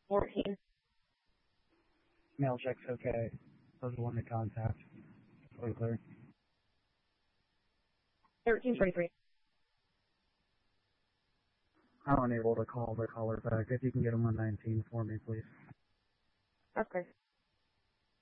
14. Mail check's okay. Was the one to contact. Totally clear. 1333. I'm unable to call the caller back. If you can get him on 19 for me, please. That's great.